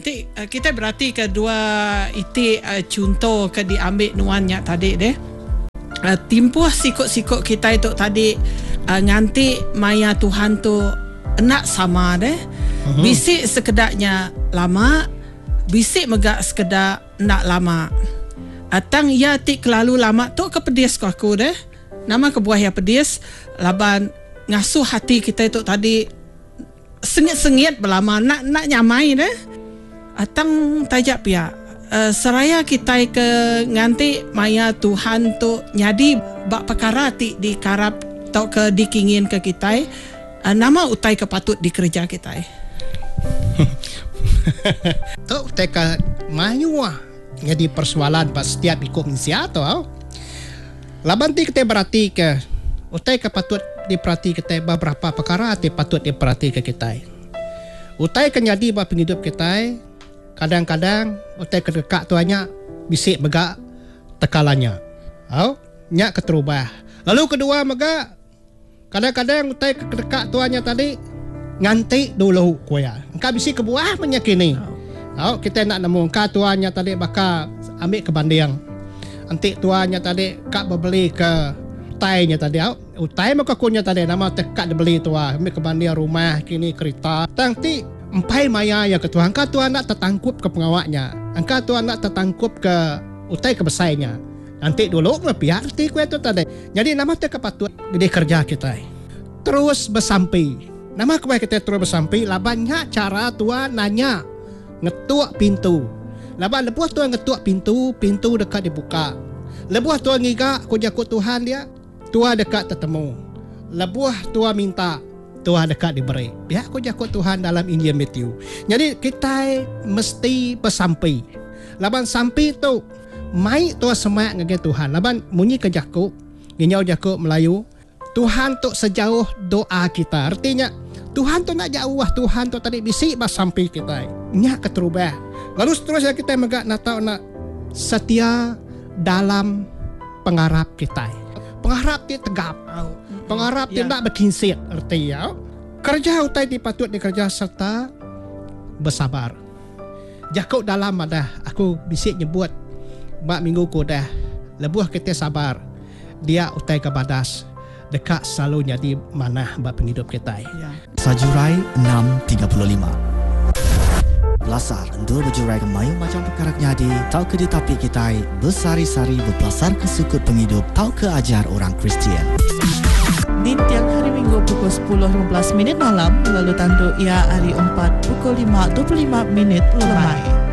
nanti kita berarti kedua itu contoh ke diambil nuannya tadi deh. Timpuh sikut-sikut kita itu tadi nganti maya Tuhan tu nak sama deh. Bisik sekedaknya lama, bisik megak sekedar nak lama. Atang ya tik kelalu lama tu kepedis aku deh. Nama kebuah ya pedis laban ngasuh hati kita itu tadi sengit-sengit berlama nak nyamai deh. Atang tajak ya seraya kita ke nganti maya Tuhan tu nyadi bak perkara ti dikarap atau ke dikingin ke kita nama utai kepatut dikerja kita tu utai ke mayu jadi persoalan pas setiap ikut misia tu laban ti kita berarti ke utai kepatut diperhati kita beberapa perkara ti patut diperhati ke kita utai ke jadi bak penghidup kita. Kadang-kadang utai kedekak tuanya bisik megak tekalannya. Nyak keterubah. Lalu kedua megak kadang-kadang utai kedekak tuanya tadi nganti dulu kuya. Engkau bisik kebuah menyakini. Kita nak nemu engkau tuanya tadi bakal ambil ke bandiang. Nanti tuanya tadi kak berbeli ke utainya tadi. Utai maka kunya tadi nama tekak dibeli tua ambil ke bandiang rumah kini kereta. Nanti empai maya ya ke Tuhan. Engkau Tuhan nak tertangkup ke pengawaknya. Engkau Tuhan nak tertangkup ke utai kebesainya. Nanti dulu pihak arti kue itu tadi. Jadi nama tu kepatut gede kerja kita. Terus bersampai. Nama kue kita terus bersampai. Labannya cara Tuhan nanya. Ngetuk pintu. Laban lebuah Tuhan ngetuk pintu. Pintu dekat dibuka. Lebuah Tuhan ngigak kujakut Tuhan dia. Tuhan dekat tertemu. Lebuah Tuhan minta. Tuhan dekat diberi. Pihak aku jakut Tuhan dalam Injil Matthew. Jadi kita mesti bersampai. Laban sampai tu mai Tuhan semak ngege Tuhan. Laban munyi ke jakut, ginyau jakut Melayu. Tuhan tu sejauh doa kita. Artinya Tuhan tu nak jauh, Tuhan tu tadi bisik bersampai kita. Nyak keterubah. Lalu seterusnya kita megak nak tahu nak setia dalam pengharap kita. Pengharap dia tegap. Pengharap dia nak berkinsir. Artinya kerja utai dipatut dikerja serta bersabar. Jakut dalam ada aku bisik nyebut bak minggu ku dah lebuh kita sabar. Dia utai ke badas dekat selalu jadi mana bak penghidup kita. Sajurai 635 Belasar endur berjurai ke mayu macam perkara nyadi. Tau ke ditapi kita bersari-sari berpelasar ke sukut penghidup. Tau ke ajar orang Kristian. Di tiang hari Minggu pukul 10.15 malam lalu tandu ia hari 4 pukul 5.25 lemai.